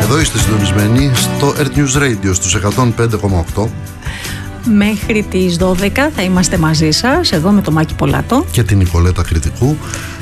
Εδώ είστε συντονισμένοι στο Earth News Radio στους 105,8. Μέχρι τις 12 θα είμαστε μαζί σας, εδώ με τον Μάκη Πολάτο και την Νικολέτα Κρητικού.